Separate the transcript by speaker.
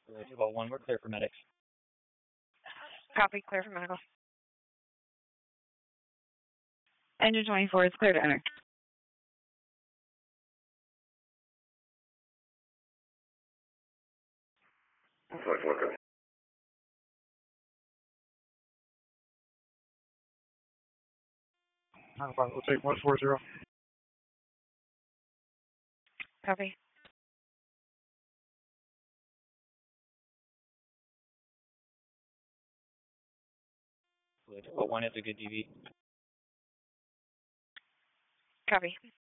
Speaker 1: Well, one, we're clear for medics.
Speaker 2: Copy, clear for medical. Engine 24 is clear to enter.
Speaker 3: We'll take 140.
Speaker 2: Copy.
Speaker 1: Well, one is a good DV.
Speaker 2: Copy.